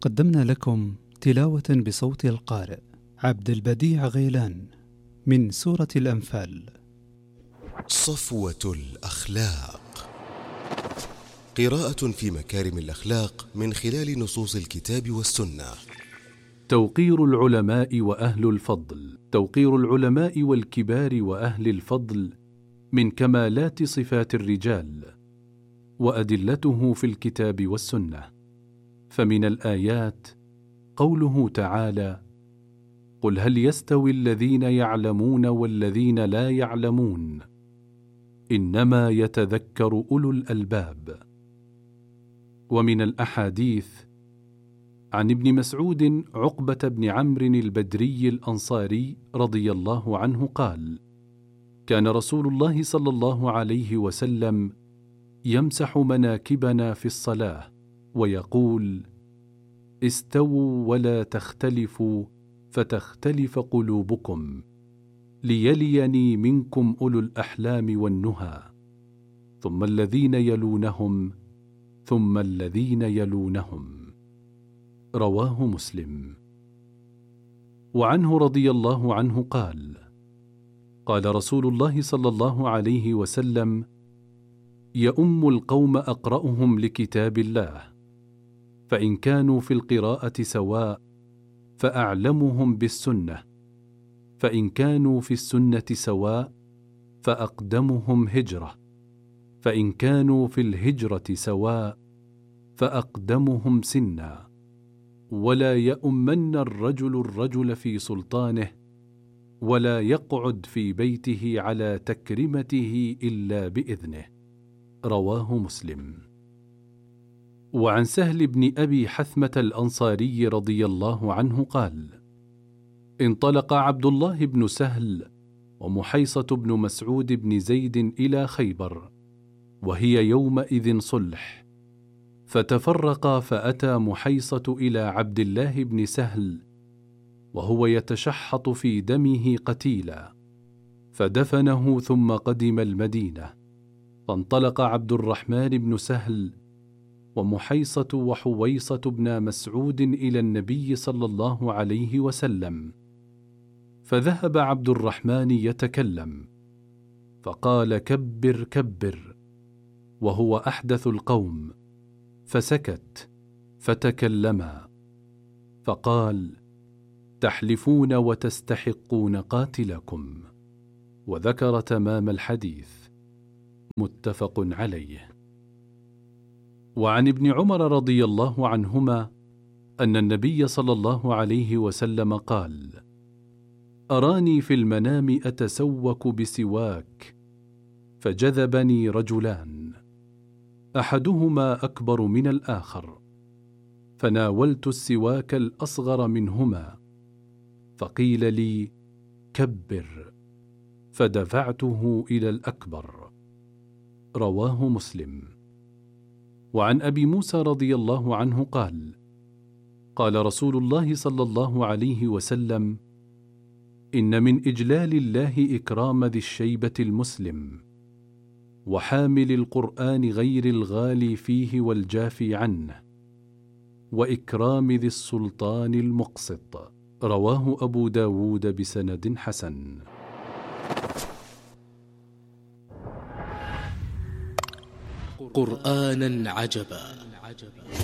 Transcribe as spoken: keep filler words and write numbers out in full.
قدمنا لكم تلاوة بصوت القارئ عبد البديع غيلان من سورة الأنفال. صفوة الأخلاق، قراءة في مكارم الأخلاق من خلال نصوص الكتاب والسنة. توقير العلماء وأهل الفضل. توقير العلماء والكبار وأهل الفضل من كمالات صفات الرجال، وأدلته في الكتاب والسنة. فمن الآيات قوله تعالى: قل هل يستوي الذين يعلمون والذين لا يعلمون إنما يتذكر أولو الألباب. ومن الأحاديث عن ابن مسعود عقبة بن عمرو البدري الأنصاري رضي الله عنه قال: كان رسول الله صلى الله عليه وسلم يمسح مناكبنا في الصلاة ويقول: استووا ولا تختلفوا فتختلف قلوبكم، ليليني منكم أولو الأحلام والنهى، ثم الذين يلونهم ثم الذين يلونهم. رواه مسلم. وعنه رضي الله عنه قال: قال رسول الله صلى الله عليه وسلم: يؤم القوم أقرأهم لكتاب الله، فإن كانوا في القراءة سواء فأعلمهم بالسنة، فإن كانوا في السنة سواء فأقدمهم هجرة، فإن كانوا في الهجرة سواء فأقدمهم سنا، ولا يؤمن الرجل الرجل في سلطانه، ولا يقعد في بيته على تكرمته إلا بإذنه. رواه مسلم. وعن سهل بن أبي حثمة الأنصاري رضي الله عنه قال: انطلق عبد الله بن سهل ومحيصة بن مسعود بن زيد إلى خيبر، وهي يومئذ صلح، فتفرقا، فأتى محيصة إلى عبد الله بن سهل وهو يتشحط في دمه قتيلا، فدفنه ثم قدم المدينة. فانطلق عبد الرحمن بن سهل ومحيصة وحويصة بن مسعود إلى النبي صلى الله عليه وسلم، فذهب عبد الرحمن يتكلم، فقال: كبر كبر، وهو أحدث القوم، فسكت، فتكلما، فقال: تحلفون وتستحقون قاتلكم، وذكر تمام الحديث. متفق عليه. وعن ابن عمر رضي الله عنهما أن النبي صلى الله عليه وسلم قال: أراني في المنام أتسوك بسواك، فجذبني رجلان، أحدهما أكبر من الآخر، فناولت السواك الأصغر منهما، فقيل لي: كبر، فدفعته إلى الأكبر. رواه مسلم. وعن أبي موسى رضي الله عنه قال: قال رسول الله صلى الله عليه وسلم: إن من إجلال الله إكرام ذي الشيبة المسلم، وحامل القرآن غير الغالي فيه والجافي عنه، وإكرام ذي السلطان المقسط. رواه أبو داود بسند حسن. قرآنا عجبا.